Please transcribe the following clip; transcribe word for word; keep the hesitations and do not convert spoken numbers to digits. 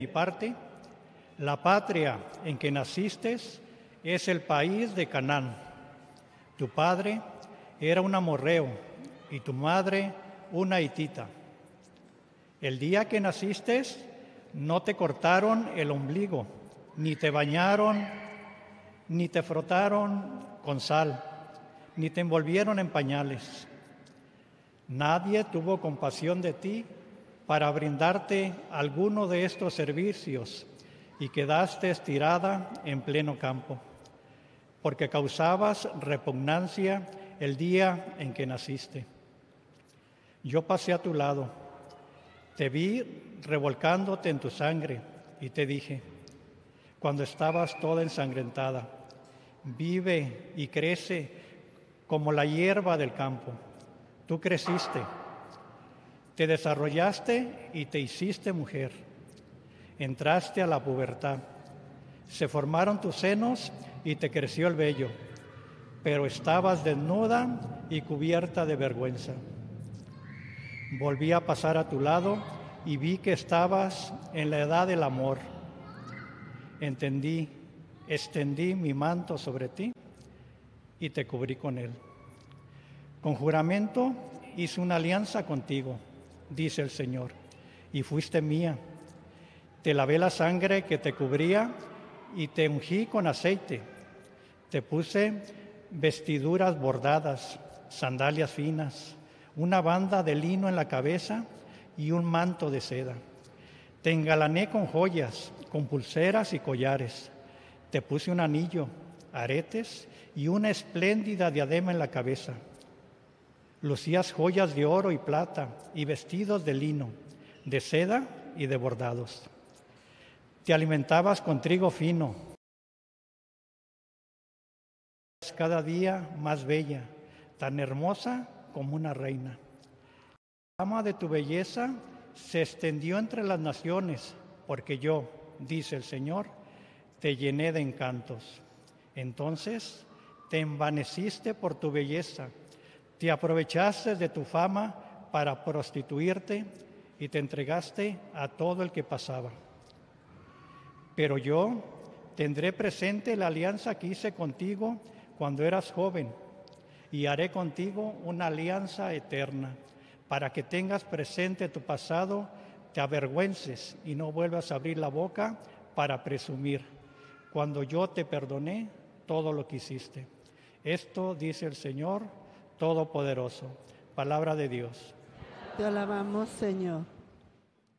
mi parte, la patria en que naciste es el país de Canaán. Tu padre era un amorreo y tu madre una hitita. El día que naciste no te cortaron el ombligo, ni te bañaron, ni te frotaron con sal, ni te envolvieron en pañales. Nadie tuvo compasión de ti para brindarte alguno de estos servicios y quedaste estirada en pleno campo, porque causabas repugnancia el día en que naciste. Yo pasé a tu lado, te vi revolcándote en tu sangre y te dije, cuando estabas toda ensangrentada, vive y crece como la hierba del campo. Tú creciste, te desarrollaste y te hiciste mujer. Entraste a la pubertad, se formaron tus senos y te creció el vello, pero estabas desnuda y cubierta de vergüenza. Volví a pasar a tu lado y vi que estabas en la edad del amor. Entendí, extendí mi manto sobre ti y te cubrí con él. Con juramento hice una alianza contigo, dice el Señor, y fuiste mía. Te lavé la sangre que te cubría y te ungí con aceite. Te puse vestiduras bordadas, sandalias finas, una banda de lino en la cabeza y un manto de seda. Te engalané con joyas, con pulseras y collares. Te puse un anillo, aretes y una espléndida diadema en la cabeza. Lucías joyas de oro y plata y vestidos de lino, de seda y de bordados. Te alimentabas con trigo fino, cada día más bella, tan hermosa como una reina. La fama de tu belleza se extendió entre las naciones, porque yo, dice el Señor, te llené de encantos. Entonces te envaneciste por tu belleza, te aprovechaste de tu fama para prostituirte y te entregaste a todo el que pasaba. Pero yo tendré presente la alianza que hice contigo cuando eras joven y haré contigo una alianza eterna para que tengas presente tu pasado, te avergüences y no vuelvas a abrir la boca para presumir, cuando yo te perdoné todo lo que hiciste. Esto dice el Señor Todopoderoso. Palabra de Dios. Te alabamos, Señor.